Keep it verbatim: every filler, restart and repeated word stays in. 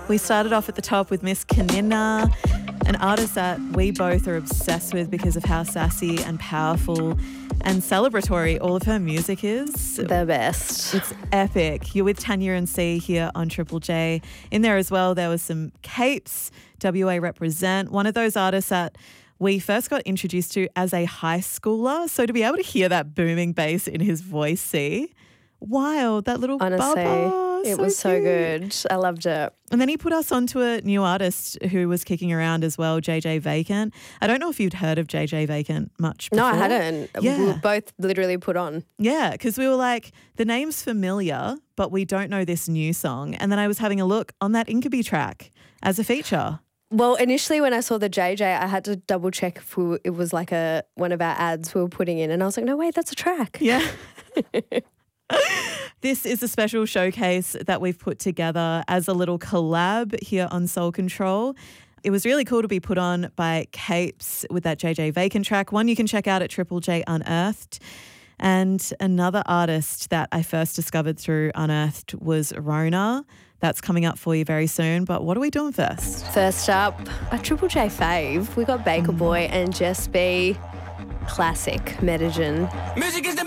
We started off at the top with Miss Kanina, an artist that we both are obsessed with because of how sassy and powerful and celebratory all of her music is. The best. It's epic. You're with Tanya and C here on Triple J. In there as well, there was some Capes, W A Represent, one of those artists that we first got introduced to as a high schooler. So to be able to hear that booming bass in his voice, C, wild, that little Honestly, bubba, it so was so cute. good. I loved it. And then he put us onto a new artist who was kicking around as well, J J Vacant. I don't know if you'd heard of J J Vacant much before. No, I hadn't. Yeah. We were both literally put on. Yeah, because we were like, the name's familiar, but we don't know this new song. And then I was having a look on that Inkaby track as a feature. Well, initially when I saw the J J, I had to double check if we, it was like a one of our ads we were putting in. And I was like, no, wait, that's a track. Yeah. This is a special showcase that we've put together as a little collab here on Soul Control. It was really cool to be put on by Capes with that J J Vacant track. One you can check out at Triple J Unearthed. And another artist that I first discovered through Unearthed was Rona. That's coming up for you very soon. But what are we doing first? First up, a Triple J fave. We got Baker Boy and Jess B. Classic Medellin. Music is the